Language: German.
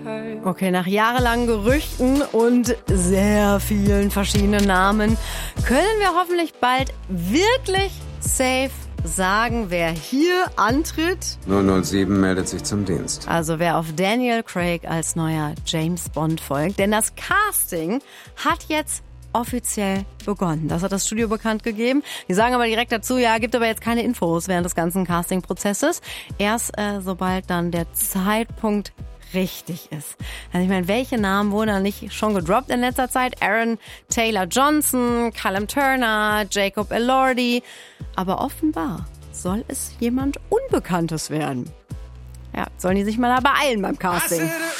Okay, nach jahrelangen Gerüchten und sehr vielen verschiedenen Namen können wir hoffentlich bald wirklich safe sagen, wer hier antritt. 007 meldet sich zum Dienst. Also wer auf Daniel Craig als neuer James Bond folgt. Denn das Casting hat jetzt offiziell begonnen. Das hat das Studio bekannt gegeben. Die sagen aber direkt dazu, ja, gibt aber jetzt keine Infos während des ganzen Casting-Prozesses. Erst sobald dann der Zeitpunkt richtig ist. Also ich meine, welche Namen wurden da nicht schon gedroppt in letzter Zeit? Aaron Taylor Johnson, Callum Turner, Jacob Elordi. Aber offenbar soll es jemand Unbekanntes werden. Ja, sollen die sich mal da beeilen beim Casting.